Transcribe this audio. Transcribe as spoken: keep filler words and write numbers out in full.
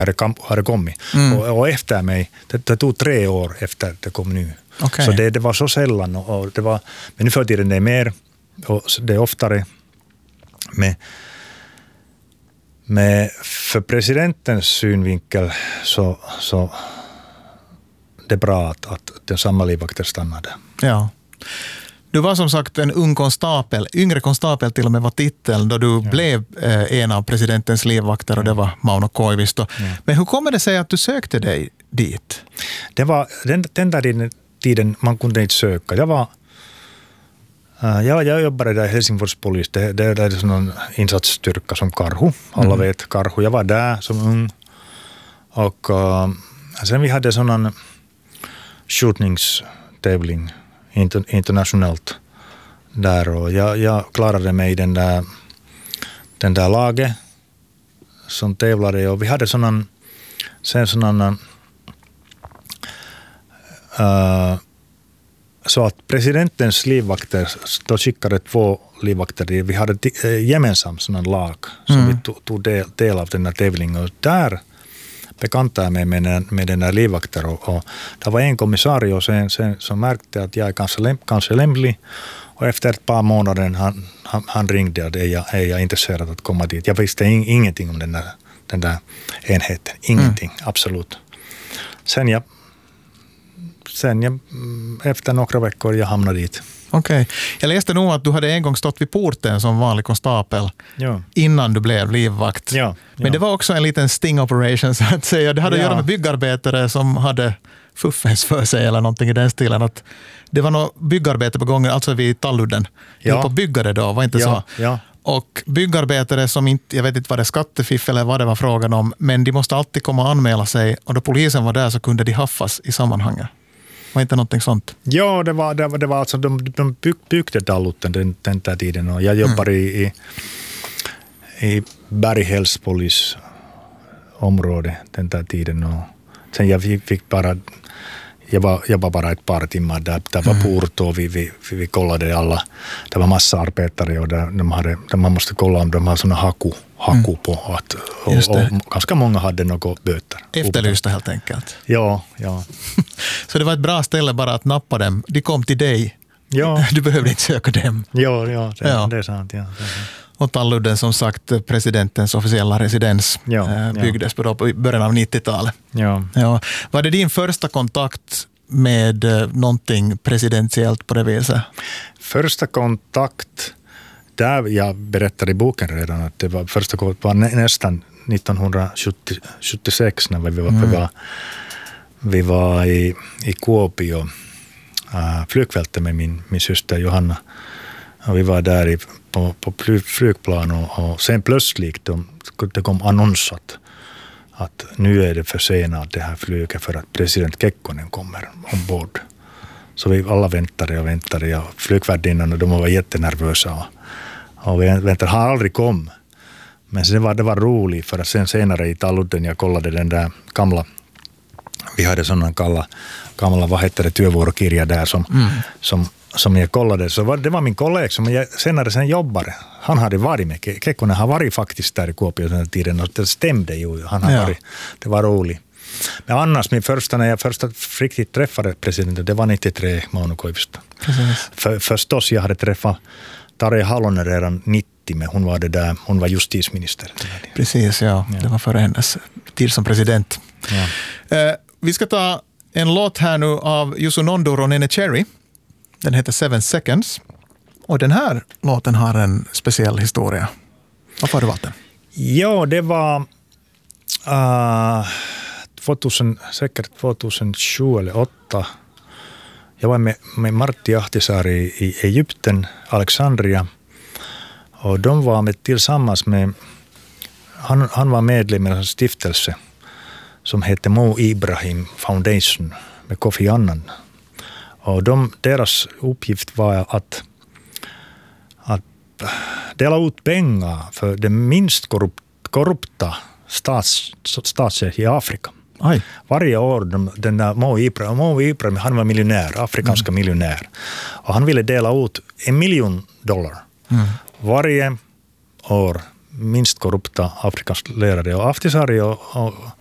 hade kommit. Mm. Och, och efter mig, det, det tog tre år efter att det kom nu. Okay. Så det, det var så sällan. Och, och det var, men nu för tiden det är mer, och det är oftare med, med för presidentens synvinkel så, så det är bra att, att den samma livvakter stannade. Ja. Du var som sagt en ung konstapel, yngre konstapel till och med var titeln då du ja. blev eh, en av presidentens livvakter och det var Mauno Koivisto. Ja. Men hur kommer det sig att du sökte dig dit? Det var den, den där tiden man kunde inte söka. Jag var uh, jag, jag jobbade där i Helsingfors polis. Det, det, det är sån en insatsstyrka som Karhu. Alla mm. vet Karhu. Jag var där som ung. Och uh, sen vi hade sån skjutningstävling internationellt där och jag, jag klarade mig i den där, den där laget som tävlade och vi hade sådana sen sådana uh, så att presidentens livvakter då skickade två livvakter vi hade t- äh, gemensamt sådana lag som mm. vi tog, tog del, del av den här tävlingen och där bekantade mig med den, med den där livvakter och, och det var en kommissarie och sen, sen som märkte att jag är kanske, lämp, kanske lämplig och efter ett par månader han, han, han ringde att är jag, är jag intresserad att komma dit. Jag visste in, ingenting om den där, den där enheten, ingenting, mm. absolut. Sen jag, sen jag, efter några veckor jag hamnade dit. Okej. Okay. Jag läste nog att du hade en gång stått vid porten som vanlig konstapel ja. innan du blev livvakt. Ja. Men ja. det var också en liten sting operation så att säga. Det hade ja. att göra med byggarbetare som hade fuffens för sig eller någonting i den stilen. Att det var något byggarbete på gången, alltså vid Talludden. Ja. Jag på byggare då, var inte ja. så? Ja. Och byggarbetare som inte, jag vet inte vad det är skattefiff eller vad det var frågan om, men de måste alltid komma och anmäla sig och då polisen var där så kunde de haffas i sammanhanget. Var inte någonting sånt? Ja, det var, det var, det var alltså, de, de byggde Talludden den, den där tiden och jag jobbade mm. i, i Berghälspolisområde den där tiden och sen jag fick bara, jag var, jag var bara ett par timmar där, där var mm. port och vi, vi, vi kollade alla, det var massa arbetare och där, de hade, där man måste kolla om de har såna haku, haku mm. på att, och, och, och ganska många hade något böter. Efterlysta helt enkelt. Ja, ja. Så det var ett bra ställe bara att nappa dem. De kom till dig. Ja. Du behövde inte söka dem. Ja, ja, det, ja. det är sant. Ja. Och Talludden som sagt presidentens officiella residens ja, byggdes ja. på början av nittiotalet. Ja. Ja. Var det din första kontakt med någonting presidentiellt på det viset? Första kontakt, där jag berättade i boken redan att det var första kontakt var nästan nittonhundrasjuttiosex när vi var, mm. vi var, vi var i, i Kuopio uh, flygfältet med min, min syster Johanna. Och vi var där i, på, på flygplan och, och sen plötsligt de, det kom annons att, att nu är det försenat det här flyget för att president Kekkonen kommer ombord. Så vi alla väntade och väntade och flygvärdinnan och de var jättenervösa och, och vi väntade, han aldrig kom. Men det var, det var roligt för att sen senare i Talludden jag kollade den där gamla, vi hade sådana gamla, gamla vad heter det, työvuorokirja där som, mm. som, som jag kollade. Så var, det var min kollega som jag senare sen jobbade. Han hade varit med, Kekkonen har varit faktiskt där i Kuopio den tiden och det stämde ju. Han har ja. varit, det var roligt. Men annars min första, när jag första riktigt träffade presidenten, det var nittiotre Mauno Koivisto. För, förstås jag hade träffat Tarja Halonen redan nittio, men hon var det där, hon var justitieminister. Precis, ja. ja. Det var före hennes tid som president. Ja. Eh, vi ska ta en låt här nu av Juuso Nonduro och Nene Cherry. Den heter Seven Seconds. Och den här låten har en speciell historia. Varför har du valt den? Ja, det var uh, tvåtusen, säkert tvåtusensju eller åtta. Jag var med, med Martti Ahtisaari i, i Egypten, Alexandria. Och de var med tillsammans med, han, han var medlem i en stiftelse som heter Mo Ibrahim Foundation med Kofi Annan. Och de, deras uppgift var att, att dela ut pengar för den minst korrupt, korrupta stats, statschef i Afrika. Aj. Varje år, de, den där Mo Ibrahim, Mo Ibrahim, han var miljonär, afrikanska mm. miljonär. Och han ville dela ut en miljon dollar. Mm. Varje år, minst korrupta afrikanska ledare. Och Ahtisaari och, och